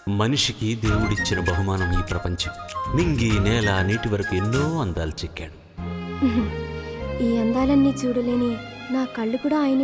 మనిషికి దేవుడిచ్చిన బహుమానం ఈ ప్రపంచం. నింగి నేల నీటి వరకు ఎన్నో అందాలు చెక్కాడు. ఈ అందాలన్నీ చూడలేని నా కళ్ళు కూడా ఆయన